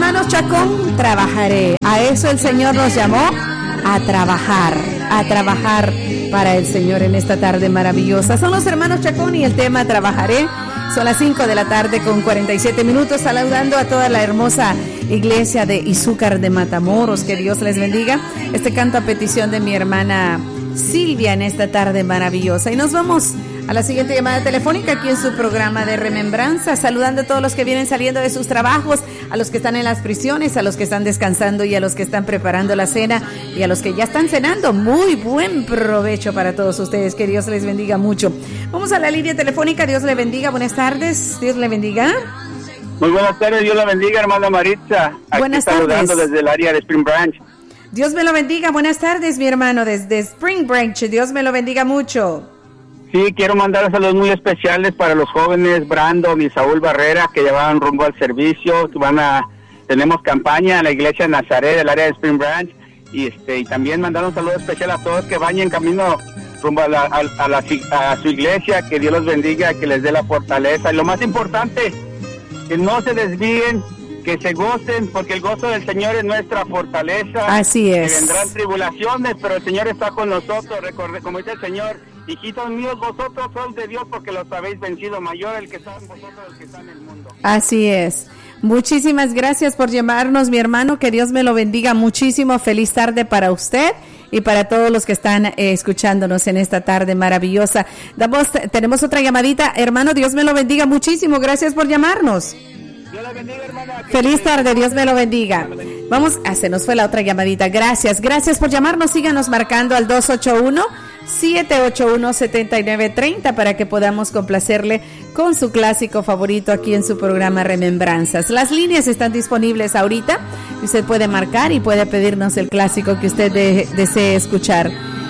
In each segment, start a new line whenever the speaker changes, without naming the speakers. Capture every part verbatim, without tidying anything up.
hermanos Chacón, trabajaré. A eso el Señor nos llamó, a trabajar, a trabajar para el Señor en esta tarde maravillosa. Son los hermanos Chacón y el tema trabajaré. Son las cinco de la tarde con cuarenta y siete minutos, saludando a toda la hermosa iglesia de Izúcar de Matamoros. Que Dios les bendiga. Este canto a petición de mi hermana Silvia en esta tarde maravillosa. Y nos vamos a la siguiente llamada telefónica aquí en su programa de Remembranza, saludando a todos los que vienen saliendo de sus trabajos, a los que están en las prisiones, a los que están descansando y a los que están preparando la cena y a los que ya están cenando. Muy buen provecho para todos ustedes, que Dios les bendiga mucho. Vamos a la línea telefónica. Dios le bendiga, buenas tardes. Dios le bendiga.
Muy buenas tardes, Dios la bendiga, hermana Maritza. Aquí
buenas
saludando
tardes.
desde el área de Spring Branch.
Dios me lo bendiga, buenas tardes, mi hermano, desde Spring Branch. Dios me lo bendiga mucho.
Sí, quiero mandar saludos muy especiales para los jóvenes Brandon y Saúl Barrera, que llevan rumbo al servicio, que van a, tenemos campaña en la iglesia de Nazaret del área de Spring Branch, y este y también mandar un saludo especial a todos que vayan camino rumbo a, la, a, a, la, a su iglesia. Que Dios los bendiga, que les dé la fortaleza, y lo más importante, que no se desvíen, que se gocen, porque el gozo del Señor es nuestra fortaleza.
Así es.
Que vendrán tribulaciones, pero el Señor está con nosotros. Recordé, como dice el Señor, hijitos míos, vosotros sois de Dios porque los habéis vencido. Mayor el que está en vosotros, el que está en el mundo.
Así es. Muchísimas gracias por llamarnos, mi hermano. Que Dios me lo bendiga muchísimo. Feliz tarde para usted y para todos los que están eh, escuchándonos en esta tarde maravillosa. Damos, tenemos otra llamadita. Hermano, Dios me lo bendiga muchísimo. Gracias por llamarnos.
Dios la bendiga, hermana.
Feliz tarde, Dios me lo bendiga. Vamos, ah, se nos fue la otra llamadita. Gracias, gracias por llamarnos. Síganos marcando al dos ocho uno, siete ocho uno, siete nueve tres cero para que podamos complacerle con su clásico favorito aquí en su programa Remembranzas. Las líneas están disponibles ahorita. Usted puede marcar y puede pedirnos el clásico que usted de, desee escuchar.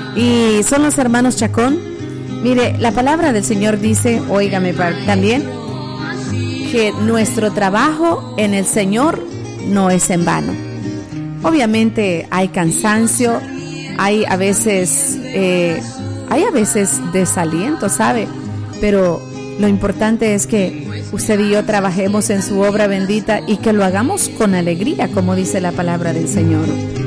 Y son los hermanos Chacón. Mire, la palabra del Señor dice, óigame también, que nuestro trabajo en el Señor no es en vano. Obviamente hay cansancio, hay a veces eh, hay a veces desaliento, ¿sabe? Pero lo importante es que usted y yo trabajemos en su obra bendita y que lo hagamos con alegría, como dice la palabra del Señor.